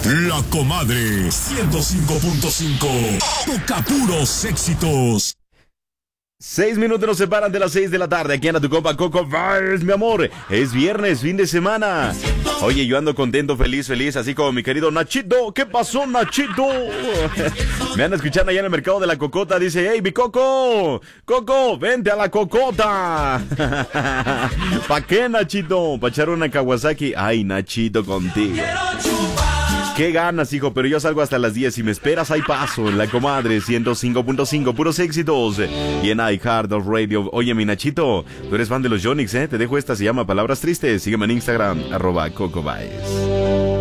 La Comadre 105.5. Toca puros éxitos. 6 minutos nos separan de las 6 de la tarde. Aquí anda tu compa Coco Vibes, mi amor. Es viernes, fin de semana. Oye, yo ando contento, feliz, así como mi querido Nachito. ¿Qué pasó, Nachito? Me anda escuchando allá en el mercado de la Cocota. Dice, hey, mi Coco, Coco, vente a la Cocota. ¿Pa' qué, Nachito? ¿Pa' echar una Kawasaki? Ay, Nachito, contigo. Qué ganas, hijo, pero yo salgo hasta las 10. Si me esperas, ahí paso. En La Comadre 105.5, puros éxitos. Y en iHeartRadio. Oye, mi Nachito, tú eres fan de los Yonix, ¿eh? Te dejo esta, se llama Palabras Tristes. Sígueme en Instagram, @CocoVibes.